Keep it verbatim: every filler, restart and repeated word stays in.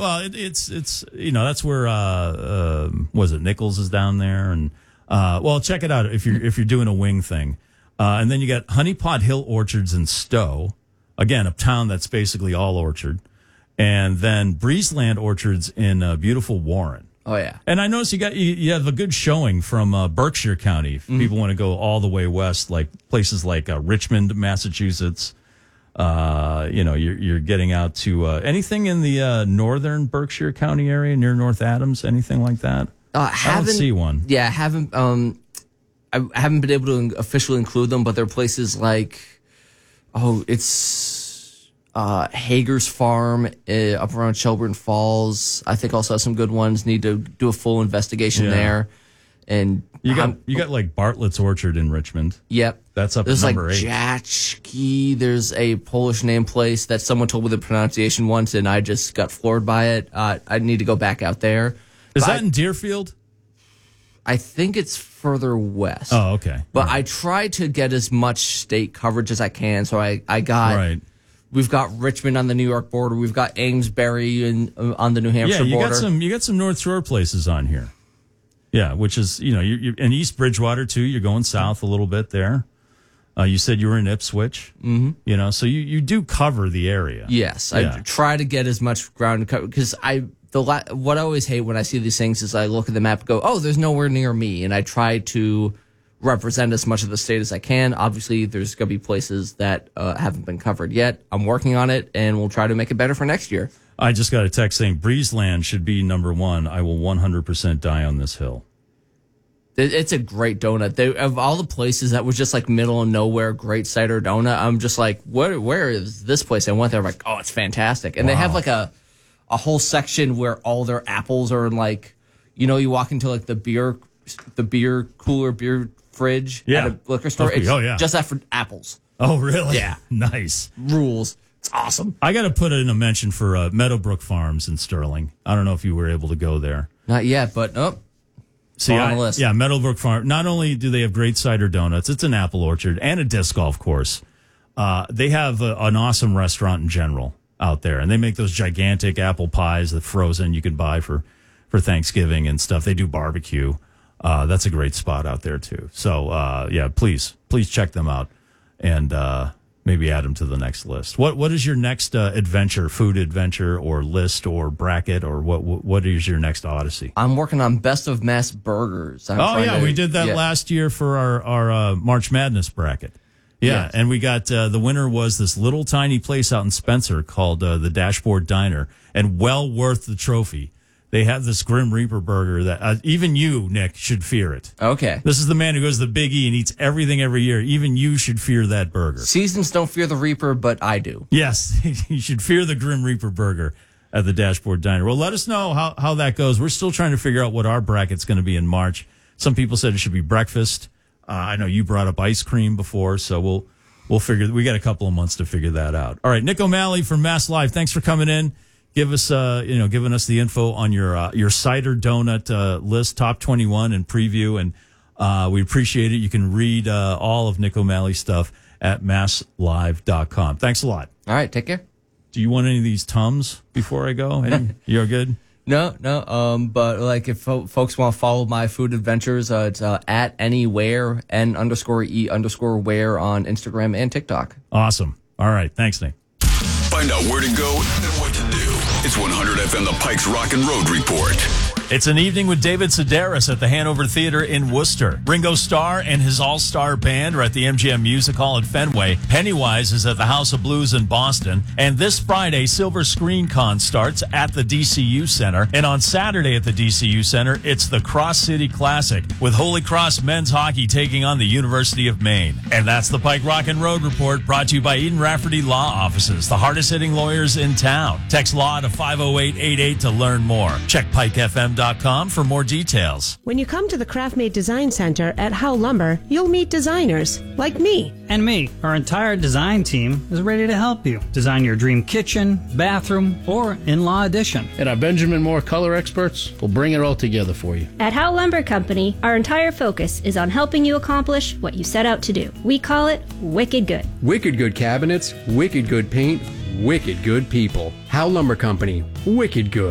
well, it, it's it's you know that's where uh, uh, was it Nichols is down there, and uh, well, check it out if you're if you're doing a wing thing, uh, and then you got Honey Pot Hill Orchards in Stowe, again a town that's basically all orchard, and then Breezeland Orchards in uh, beautiful Warren. Oh yeah, and I noticed you got you, you have a good showing from uh, Berkshire County. If mm-hmm. people want to go all the way west, like places like uh, Richmond, Massachusetts. Uh, you know, you're you're getting out to uh, anything in the uh, northern Berkshire County area near North Adams, anything like that. Uh, I don't see one. Yeah, haven't. Um, I haven't been able to officially include them, but there are places like, oh, it's uh, Hager's Farm uh, up around Shelburne Falls. I think also has some good ones. Need to do a full investigation yeah. there. And you got um, you got like Bartlett's Orchard in Richmond. Yep, that's up There's at number like eight. Jachki. There's a Polish name place that someone told me the pronunciation once, and I just got floored by it. Uh, I need to go back out there. Is but that I, in Deerfield? I think it's further west. Oh, okay. But right. I try to get as much state coverage as I can. So I I got right. We've got Richmond on the New York border. We've got Amesbury in, uh, on the New Hampshire yeah, you border. got some you got some North Shore places on here. Yeah, which is, you know, you, you and East Bridgewater, too. You're going south a little bit there. Uh, you said you were in Ipswich. Mm-hmm. You know, so you, you do cover the area. Yes, yeah. I try to get as much ground to cover. Because I, the la- what I always hate when I see these things is I look at the map and go, oh, there's nowhere near me. And I try to represent as much of the state as I can. Obviously, there's going to be places that uh, haven't been covered yet. I'm working on it, and we'll try to make it better for next year. I just got a text saying Breezeland should be number one. I will one hundred percent die on this hill. It's a great donut. They, of all the places that was just like middle of nowhere, great cider donut, I'm just like, where where is this place? I went there, I'm like, oh, it's fantastic. And wow. They have like a a whole section where all their apples are in like, you know, you walk into like the beer the beer cooler, beer fridge yeah. at a liquor store. Okay. It's oh, yeah. just that for apples. Oh, really? Yeah. Nice. Rules. It's awesome. I got to put in a mention for uh, Meadowbrook Farms in Sterling. I don't know if you were able to go there. Not yet, but oh. See, on I, the list. Yeah, Meadowbrook Farm. Not only do they have great cider donuts, it's an apple orchard and a disc golf course. Uh, they have a, an awesome restaurant in general out there, and they make those gigantic apple pies, the frozen you can buy for, for Thanksgiving and stuff. They do barbecue. Uh, that's a great spot out there too. So uh, yeah, please, please check them out and uh, maybe add them to the next list. What what is your next uh, adventure, food adventure, or list, or bracket, or what what, what is your next odyssey? I'm working on Best of Mass Burgers. I'm oh yeah, to, we did that yeah. last year for our our uh, March Madness bracket. Yeah, yes. And we got uh, the winner was this little tiny place out in Spencer called uh, the Dashboard Diner, and well worth the trophy. They have this Grim Reaper burger that uh, even you, Nick, should fear it. Okay. This is the man who goes to the Big E and eats everything every year. Even you should fear that burger. Seasons don't fear the Reaper, but I do. Yes, you should fear the Grim Reaper burger at the Dashboard Diner. Well, let us know how, how that goes. We're still trying to figure out what our bracket's going to be in March. Some people said it should be breakfast. Uh, I know you brought up ice cream before, so we'll we'll figure. We got a couple of months to figure that out. All right, Nick O'Malley from Mass Live. Thanks for coming in. Give us, uh, you know, giving us the info on your uh, your cider donut uh, list, top twenty-one, and preview, and uh, we appreciate it. You can read uh, all of Nick O'Malley's stuff at mass live dot com. Thanks a lot. All right, take care. Do you want any of these Tums before I go? Any? You're good? No, no. Um, but like if fo- folks want to follow my food adventures, uh, it's uh, at anywhere n underscore e underscore where on Instagram and TikTok. Awesome. All right. Thanks, Nick. Find out where to go and what to do. It's one hundred F M, the Pikes Rock and Road Report. It's an evening with David Sedaris at the Hanover Theater in Worcester. Ringo Starr and his all-star band are at the M G M Music Hall at Fenway. Pennywise is at the House of Blues in Boston. And this Friday, Silver Screen Con starts at the D C U Center. And on Saturday at the D C U Center, it's the Cross City Classic with Holy Cross Men's Hockey taking on the University of Maine. And that's the Pike Rock and Road Report, brought to you by Eden Rafferty Law Offices, the hardest-hitting lawyers in town. Text LAW to five oh eight eight eight to learn more. Check pike f m dot com for more details. When you come to the Craftmate Design Center at Howe Lumber, you'll meet designers like me. And me. Our entire design team is ready to help you design your dream kitchen, bathroom, or in-law addition. And our Benjamin Moore color experts will bring it all together for you. At Howe Lumber Company, our entire focus is on helping you accomplish what you set out to do. We call it Wicked Good. Wicked good cabinets, wicked good paint, wicked good people. Howe Lumber Company, wicked good.